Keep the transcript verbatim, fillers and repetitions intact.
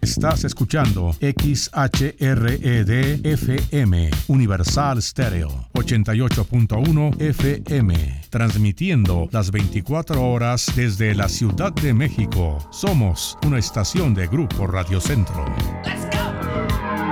Estás escuchando X H R E D F M, Universal Stereo, ochenta y ocho punto uno F M, transmitiendo las veinticuatro horas desde la Ciudad de México. Somos una estación de Grupo Radio Centro. Let's go.